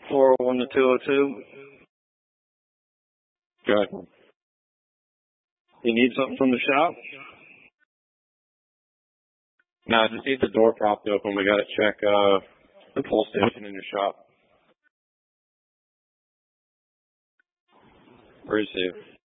401 to 202. Good. You need something from the shop? No, I just need the door propped open. We got to check the pull station in your shop. Where is it?